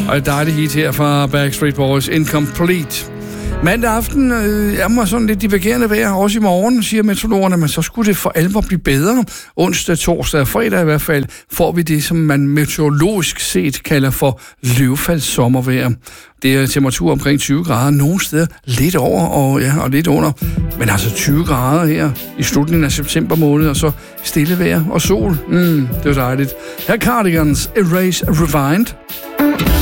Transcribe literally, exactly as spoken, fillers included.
Og et dejligt hit her fra Backstreet Boys, Incomplete. Mandag aften øh, er mig sådan lidt divergerende vejr, også i morgen, siger meteorologerne, men så skulle det for alvor blive bedre. Onsdag, torsdag og fredag i hvert fald får vi det, som man meteorologisk set kalder for løvfaldssommervejr. Det er temperatur omkring tyve grader, nogle steder lidt over og, ja, og lidt under, men altså tyve grader her i slutningen af september måned, og så stille vejr og sol. Mm, det er dejligt. Her Cardigans, Erase Rewind.